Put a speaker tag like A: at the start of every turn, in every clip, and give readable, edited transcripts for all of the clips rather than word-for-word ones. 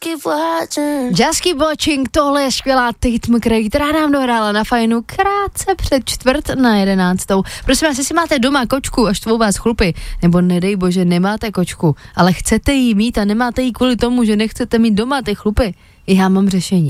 A: Just keep watching, tohle je skvělá Tate McRae, která nám dohrála na Fajnu krátce před 10:45. Prosím vás, jestli máte doma kočku a štvou vás chlupy, nebo nedej bože, nemáte kočku, ale chcete jí mít a nemáte jí kvůli tomu, že nechcete mít doma ty chlupy, já mám řešení.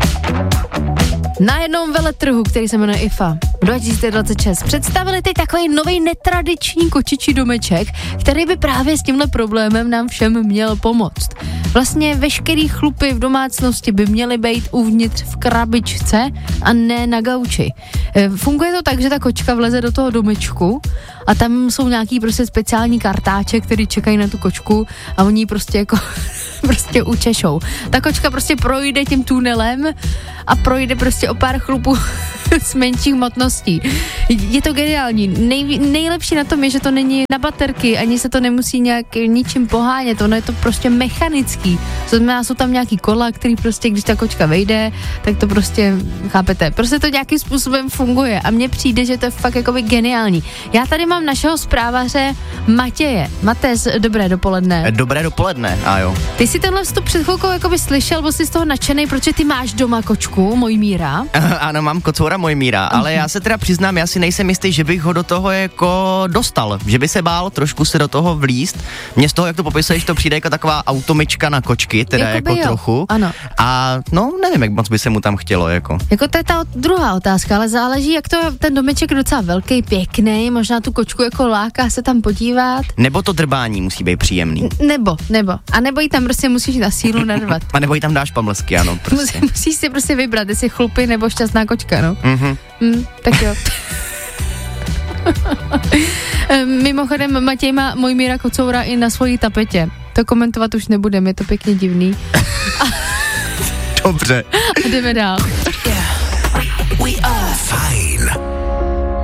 A: Na jednom veletrhu, který se jmenuje IFA 2026, představili teď takový nový netradiční kočičí domeček, který by právě s tímhle problémem nám všem měl pomoct. Vlastně veškerý chlupy v domácnosti by měly být uvnitř v krabičce a ne na gauči. Funguje to tak, že ta kočka vleze do toho domečku a tam jsou nějaký prostě speciální kartáče, který čekají na tu kočku a oni prostě jako prostě učešou. Ta kočka prostě projde tím tunelem a projde prostě o pár chlupů s menší hmotností. Je to geniální. Nejlepší na tom je, že to není na baterky, ani se to nemusí nějak ničím pohánět, ono je to prostě mechanický. Znamená, jsou tam nějaký kola, který prostě, když ta kočka vejde, tak to prostě, chápete, prostě to nějakým způsobem funguje a mně přijde, že to je fakt jakoby geniální. Já tady mám našeho zprávaře Matěje. Matez, dobré dopoledne.
B: Dobré dopoledne, a jo.
A: Ty jsi tenhle vstup před chvilkou jakoby slyšel, byl jsi z toho nadšenej, protože ty máš doma kočku, Mojmíra.
B: Ano, mám kocoura Mojmíra, ale já se teda přiznám, já si nejsem jistý, že bych ho do toho jako dostal, že by se bál trošku se do toho vlízt. Mně z toho, jak to popisuješ, to přijde jako taková automyčka na kočky, teda jakoby jako trochu.
A: Ano.
B: A no, nevím, jak moc by se mu tam chtělo, jako.
A: Jako to je ta druhá otázka, ale záleží, jak to ten domeček je docela velký, pěkný, možná tu kočku jako láká se tam podívat.
B: Nebo to drbání musí být příjemný.
A: Nebo. A nebo jí tam prostě musíš na sílu narvat.
B: A nebo jí tam dáš pamlsky, ano, prostě.
A: Musíš si prostě vybrat, jestli chlupy nebo šťastná kočka, no. Tak jo. Mimochodem, Matěj má Mojmíra kocoura i na svojí tapetě. To komentovat už nebudeme, je to pěkně divný.
B: Dobře.
A: A jdeme dál.